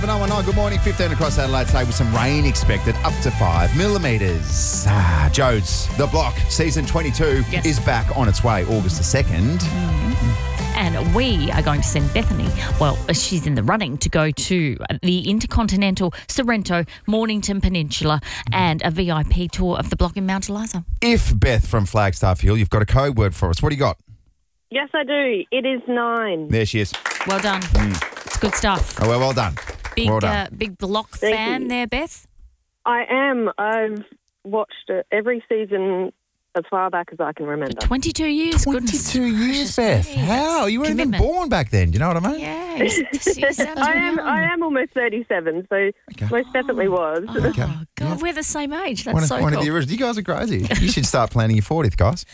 919. Good morning. 15 across Adelaide today with some rain expected, up to 5 millimetres. Jodes, The Block, season 22 is back on its way, August the 2nd. And we are going to send Bethany, well, she's in the running to go to the Intercontinental Sorrento Mornington Peninsula and a VIP tour of The Block in Mount Eliza. If, Beth from Flagstaff Hill, you've got a code word for us. What do you got? Yes, I do. It is 9. There she is. Well done. It's good stuff. Oh, well done. Big, well done. Big Block Thank fan you. there, Beth? I am. I've watched it every season as far back as I can remember. 22 years. 22 years, Beth. me. How? You weren't even Commitment. born back then. Do you know what I mean? Yeah, you sound too I am. young. I am almost 37, so most definitely was. Okay. Oh, God, we're the same age. That's One so of cool. the original. You guys are crazy. You should start planning your 40th, guys.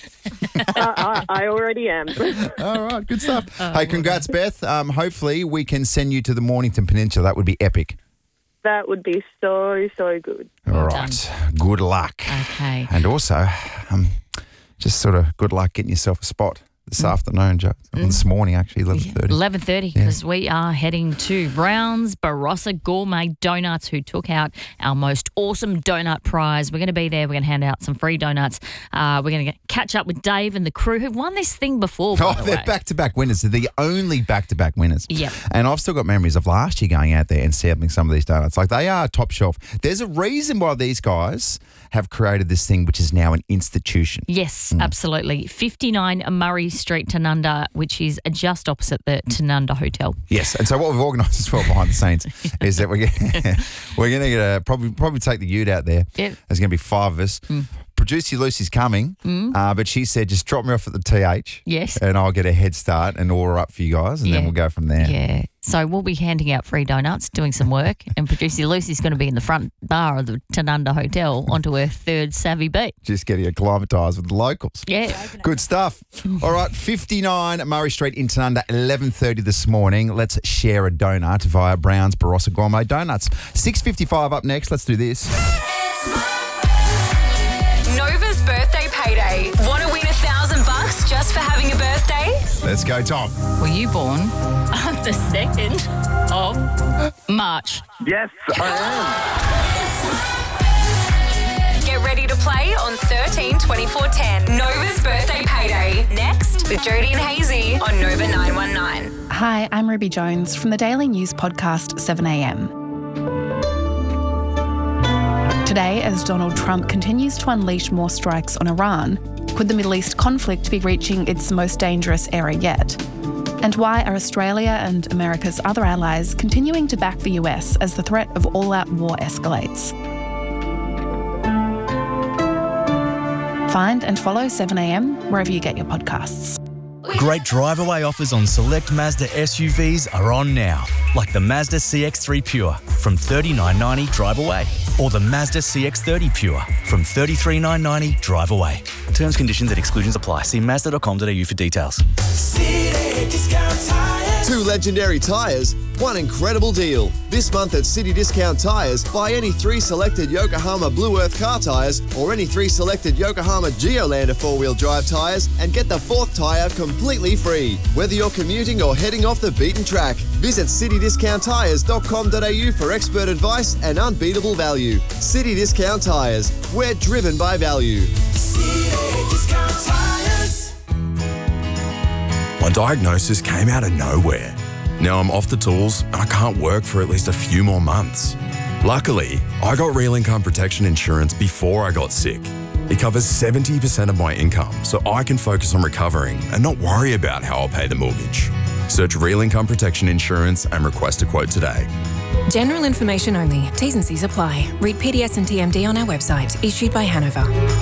I already am. All right, good stuff. Hey, congrats, Beth. Hopefully we can send you to the Mornington Peninsula. That would be epic. That would be so good. All right. Good luck. Okay. And also, just sort of good luck getting yourself a spot this afternoon, Joe. This morning, actually, 11:30. 11:30, because we are heading to Brown's Barossa Gourmet Donuts, who took out our most awesome donut prize. We're going to be there. We're going to hand out some free donuts. We're going to catch up with Dave and the crew who've won this thing before, by the They're way. back-to-back winners. They're the only back-to-back winners. Yep. And I've still got memories of last year going out there and sampling some of these donuts. Like, they are top shelf. There's a reason why these guys have created this thing, which is now an institution. Yes, absolutely. 59 Murray Street, Tanunda, which is just opposite the Tanunda Hotel. Yes, and so what we've organised as well behind the scenes is that we're going to probably take the ute out there. Yep. There's going to be 5 of us. Producer Lucy's coming, but she said just drop me off at the TH. Yes. And I'll get a head start and order up for you guys, and then we'll go from there. Yeah. So we'll be handing out free donuts, doing some work, and producer Lucy's going to be in the front bar of the Tanunda Hotel onto her third Savvy Beat. Just getting acclimatised with the locals. Yeah. Good stuff. All right, 59 Murray Street in Tanunda, 11:30 this morning. Let's share a donut via Brown's Barossa Gourmet Donuts. 6:55 up next. Let's do this. Nova's birthday payday. Want to win $1,000 just for having a birthday? Let's go, Tom. Were you born on the 2nd of March? Yes, I am. Get ready to play on 13-24-10. Nova's birthday payday. Next with Jody and Hazy on Nova 919. Hi, I'm Ruby Jones from the Daily News podcast 7am. Today, as Donald Trump continues to unleash more strikes on Iran, could the Middle East conflict be reaching its most dangerous era yet? And why are Australia and America's other allies continuing to back the US as the threat of all-out war escalates? Find and follow 7am wherever you get your podcasts. Great drive-away offers on select Mazda SUVs are on now, like the Mazda CX-3 Pure from $39.90 drive away, or the Mazda CX-30 Pure from $33,990 drive away. Terms, conditions and exclusions apply. See Mazda.com.au for details. Two legendary tyres, one incredible deal. This month at City Discount Tyres, buy any 3 selected Yokohama Blue Earth car tyres or any 3 selected Yokohama Geolander 4-wheel drive tyres and get the 4th tyre completely free. Whether you're commuting or heading off the beaten track, visit citydiscounttyres.com.au for expert advice and unbeatable value. City Discount Tyres, we're driven by value. My diagnosis came out of nowhere. Now I'm off the tools and I can't work for at least a few more months. Luckily, I got Real Income Protection Insurance before I got sick. It covers 70% of my income, so I can focus on recovering and not worry about how I'll pay the mortgage. Search Real Income Protection Insurance and request a quote today. General information only. T's and C's apply. Read PDS and TMD on our website. Issued by Hanover.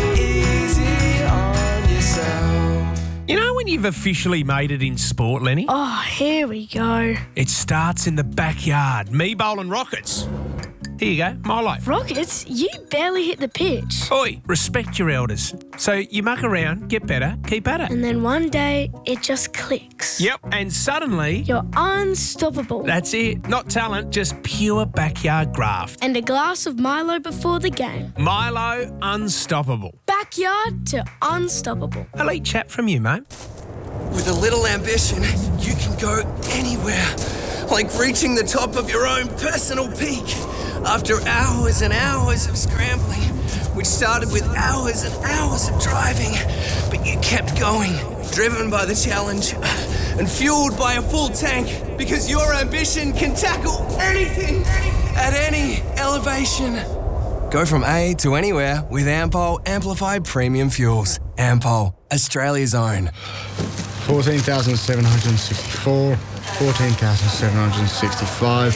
You know when you've officially made it in sport, Lenny? Oh, here we go. It starts in the backyard. Me bowling rockets. Here you go, Milo. Rockets, you barely hit the pitch. Oi, respect your elders. So you muck around, get better, keep at it. And then one day, it just clicks. Yep, and suddenly... You're unstoppable. That's it. Not talent, just pure backyard graft. And a glass of Milo before the game. Milo Unstoppable. Backyard to unstoppable. Elite chat from you, mate. With a little ambition, you can go anywhere. like reaching the top of your own personal peak after hours and hours of scrambling, which started with hours and hours of driving, but you kept going, driven by the challenge and fueled by a full tank, because your ambition can tackle anything at any elevation. Go from A to anywhere with Ampol Amplified Premium Fuels. Ampol, Australia's own. 14,764, 14,765,